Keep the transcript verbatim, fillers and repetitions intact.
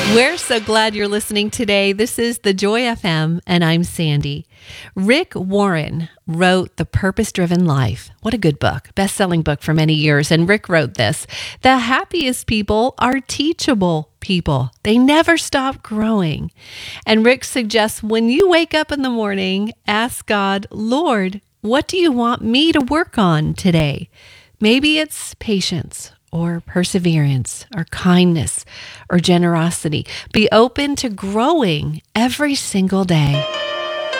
We're so glad you're listening today. This is the Joy F M, and I'm Sandy. Rick Warren wrote The Purpose-Driven Life. What a good book. Best-selling book for many years. And Rick wrote this: the happiest people are teachable people. They never stop growing. And Rick suggests when you wake up in the morning, ask God, Lord, what do you want me to work on today? Maybe it's patience, or perseverance, or kindness, or generosity. Be open to growing every single day.